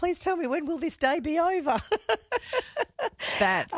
please tell me, when will this day be over? That's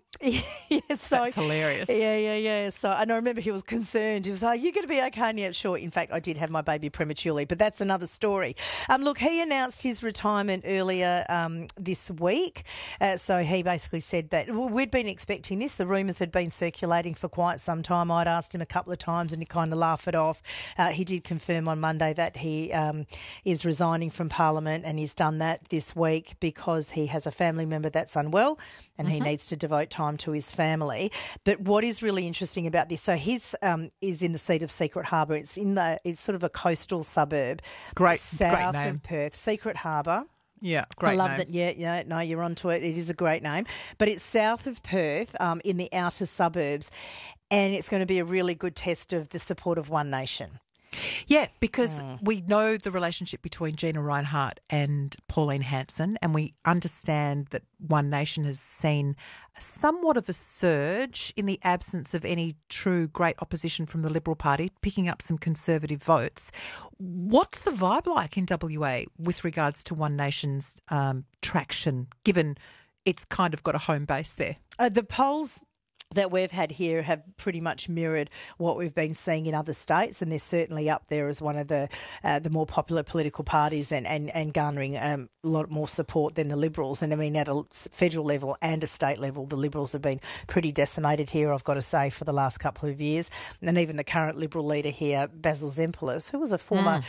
That's hilarious. Yeah. So, and I remember he was concerned. He was like, "You going to be okay?" And yeah, sure. In fact, I did have my baby prematurely, but that's another story. Look, he announced his retirement earlier this week. So he basically said that we'd been expecting this. The rumours had been circulating for quite some time. I'd asked him a couple of times and he kind of laughed it off. He did confirm on Monday that he is resigning from Parliament, and he's done that this week because he has a family member that's unwell and he needs to devote time to his family. But what is really interesting about this, so his is in the seat of Secret Harbour. It's sort of a coastal suburb, south name. of Perth. Secret Harbour. Yeah, great name. I love that. Yeah, no, you're onto it. It is a great name. But it's south of Perth, in the outer suburbs, and it's going to be a really good test of the support of One Nation. Yeah, because we know the relationship between Gina Rinehart and Pauline Hanson, and we understand that One Nation has seen somewhat of a surge in the absence of any true great opposition from the Liberal Party, picking up some Conservative votes. What's the vibe like in WA with regards to One Nation's traction, given it's kind of got a home base there? The polls that we've had here have pretty much mirrored what we've been seeing in other states, and they're certainly up there as one of the more popular political parties and garnering a lot more support than the Liberals. And I mean, at a federal level and a state level, the Liberals have been pretty decimated here, I've got to say, for the last couple of years. And even the current Liberal leader here, Basil Zempoulos, who was a former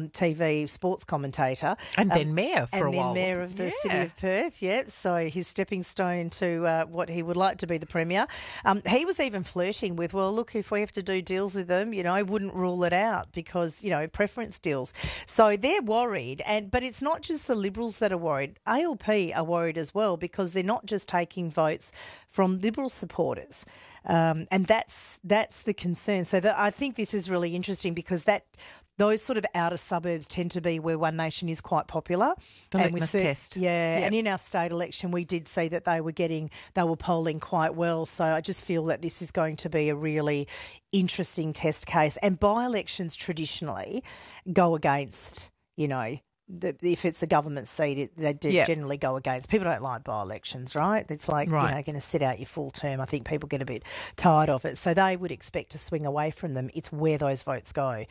TV sports commentator. And then mayor for a while. And then mayor of the city of Perth, So his stepping stone to what he would like to be the Premier. He was even flirting with, well, look, if we have to do deals with them, I wouldn't rule it out because, preference deals. So they're worried. But it's not just the Liberals that are worried. ALP are worried as well because they're not just taking votes from Liberal supporters. And that's the concern. So I think this is really interesting because those sort of outer suburbs tend to be where One Nation is quite popular. The litmus test. Yeah, and in our state election we did see that they were polling quite well. So I just feel that this is going to be a really interesting test case. And by-elections traditionally go against, if it's a government seat, they generally go against. People don't like by-elections, right? It's like, going to sit out your full term. I think people get a bit tired of it. So they would expect to swing away from them. It's where those votes go.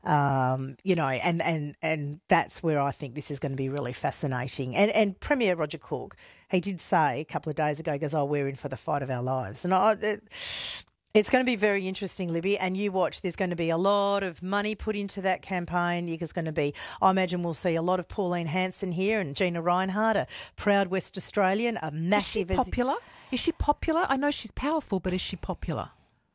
And that's where I think this is going to be really fascinating. And Premier Roger Cook, he did say a couple of days ago, he goes, we're in for the fight of our lives. And it's going to be very interesting, Libby, and you watch, there's going to be a lot of money put into that campaign. There's going to be, I imagine we'll see a lot of Pauline Hanson here and Gina Rinehart, a proud West Australian, a massive... Is she popular? Is she popular? I know she's powerful, but is she popular?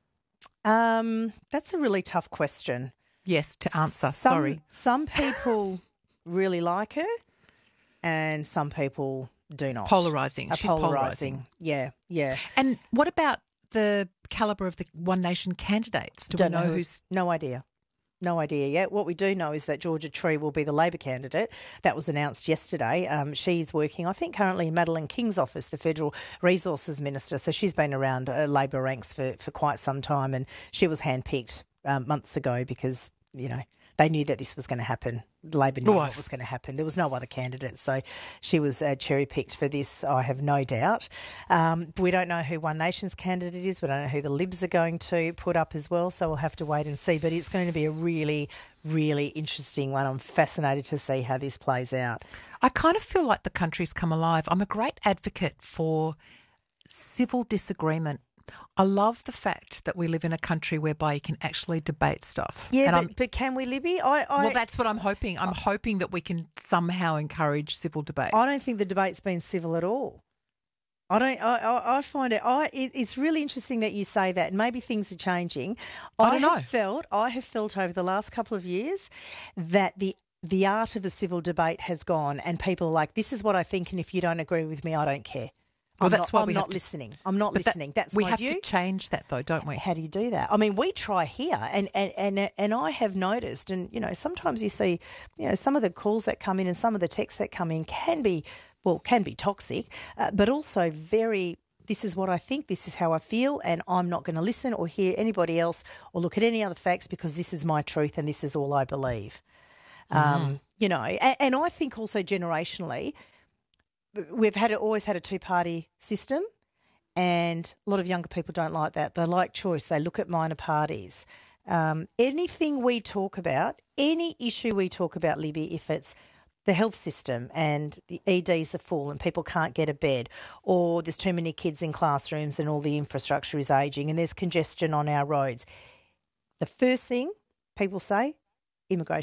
That's a really tough question. Yes, to answer. Sorry. Some people really like her and some people do not. Polarising. She's polarising. Yeah. And what about the calibre of the One Nation candidates? Do we know who's... No idea. No idea yet. What we do know is that Georgia Tree will be the Labor candidate. That was announced yesterday. She's working, I think, currently in Madeleine King's office, the Federal Resources Minister. So she's been around Labor ranks for quite some time, and she was handpicked months ago because, they knew that this was going to happen. Labor knew what was going to happen. There was no other candidate, so she was cherry-picked for this, I have no doubt. We don't know who One Nation's candidate is. We don't know who the Libs are going to put up as well, so we'll have to wait and see. But it's going to be a really, really interesting one. I'm fascinated to see how this plays out. I kind of feel like the country's come alive. I'm a great advocate for civil disagreement. I love the fact that we live in a country whereby you can actually debate stuff. Yeah, but can we, Libby? Well, that's what I'm hoping. I'm hoping that we can somehow encourage civil debate. I don't think the debate's been civil at all. I find it's really interesting that you say that, and maybe things are changing. I have felt over the last couple of years that the art of a civil debate has gone, and people are like, this is what I think, and if you don't agree with me, I don't care. Well, I'm not listening. I'm not listening. That's my view. We have to change that, though, don't we? How do you do that? I mean, we try here, and I have noticed, and sometimes you see, some of the calls that come in and some of the texts that come in can be toxic, but also very. This is what I think. This is how I feel, and I'm not going to listen or hear anybody else or look at any other facts because this is my truth and this is all I believe. You know, and I think also generationally, we've always had a two-party system, and a lot of younger people don't like that. They like choice. They look at minor parties. Anything we talk about, any issue we talk about, Libby, if it's the health system and the EDs are full and people can't get a bed, or there's too many kids in classrooms and all the infrastructure is ageing and there's congestion on our roads, the first thing people say, immigration.